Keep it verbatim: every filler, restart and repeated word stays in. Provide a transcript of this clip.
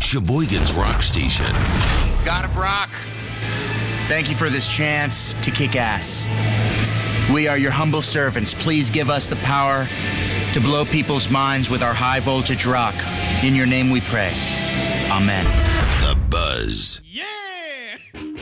Sheboygan's Rock Station. God of Rock, thank you for this chance to kick ass. We are your humble servants. Please give us the power to blow people's minds with our high voltage rock. In your name we pray. Amen. The Buzz. Yeah!